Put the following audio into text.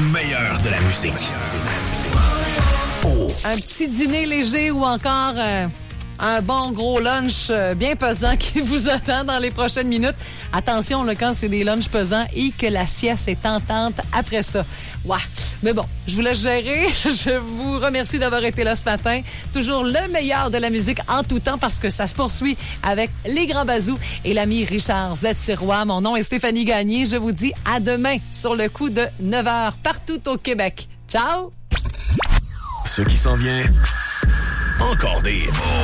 meilleur de la musique. Oh. Un petit dîner léger ou encore un bon gros lunch bien pesant qui vous attend dans les prochaines minutes. Attention, là, quand c'est des lunchs pesants et que la sieste est tentante après ça. Ouais. Mais bon, je vous laisse gérer. Je vous remercie d'avoir été là ce matin. Toujours le meilleur de la musique en tout temps parce que ça se poursuit avec les Grands Bazous et l'ami Richard Z-Sirois. Mon nom est Stéphanie Gagné. Je vous dis à demain sur le coup de 9h partout au Québec. Ciao! Ce qui s'en vient, encore des hits.